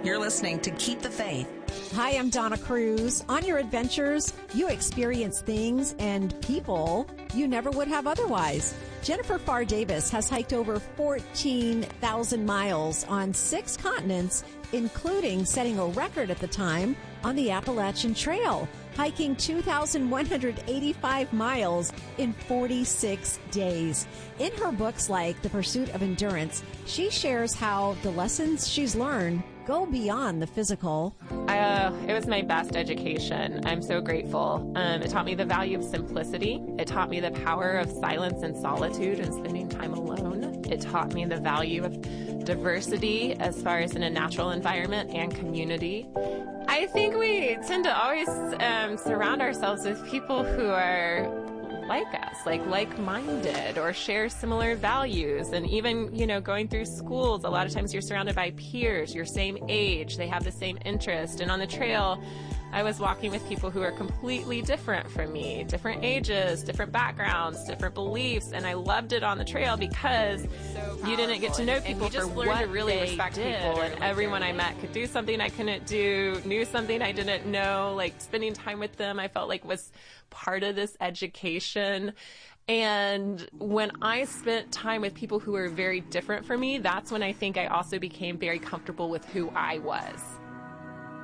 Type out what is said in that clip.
You're listening to Keep the Faith. Hi, I'm Donna Cruz. On your adventures, you experience things and people you never would have otherwise. Jennifer Farr Davis has hiked over 14,000 miles on 6 continents, including setting a record at the time on the Appalachian Trail, hiking 2,185 miles in 46 days. In her books like The Pursuit of Endurance, she shares how the lessons she's learned go beyond the physical. It was my best education. I'm so grateful. It taught me the value of simplicity. It taught me the power of silence and solitude and spending time alone. It taught me the value of diversity as far as in a natural environment and community. I think we tend to always surround ourselves with people who are like us, like-minded or share similar values. And even, going through schools, a lot of times you're surrounded by peers, your same age, they have the same interest. And on the trail, I was walking with people who are completely different from me, different ages, different backgrounds, different beliefs. And I loved it on the trail because you didn't get to know people for what to really respect people. And everyone I met could do something I couldn't do, knew something I didn't know. Like spending time with them, I felt like was part of this education. And when I spent time with people who were very different from me, that's when I think I also became very comfortable with who I was.